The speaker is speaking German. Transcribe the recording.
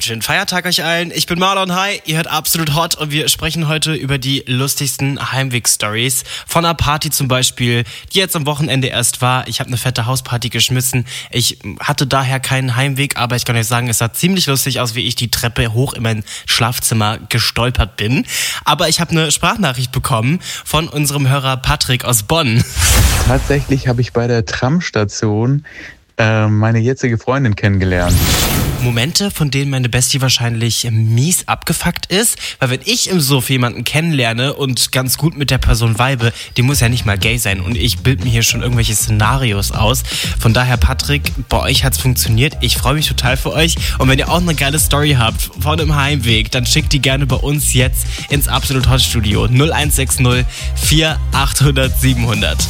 schönen Feiertag euch allen. Ich bin Marlon, hi, ihr hört Absolut Hot und wir sprechen heute über die lustigsten Heimweg-Stories. Von einer Party zum Beispiel, die jetzt am Wochenende erst war. Ich habe eine fette Hausparty geschmissen. Ich hatte daher keinen Heimweg, aber ich kann euch sagen, es sah ziemlich lustig aus, wie ich die Treppe hoch in mein Schlafzimmer gestolpert bin. Aber ich habe eine Sprachnachricht bekommen von unserem Hörer Patrick aus Bonn. Tatsächlich habe ich bei der Tramstation meine jetzige Freundin kennengelernt. Momente, von denen meine Bestie wahrscheinlich mies abgefuckt ist, weil wenn ich im Suff jemanden kennenlerne und ganz gut mit der Person vibe, die muss ja nicht mal gay sein und ich bild mir hier schon irgendwelche Szenarios aus. Von daher, Patrick, bei euch hat's funktioniert. Ich freue mich total für euch und wenn ihr auch eine geile Story habt von einem Heimweg, dann schickt die gerne bei uns jetzt ins Absolut Hot Studio 0160 4800 700.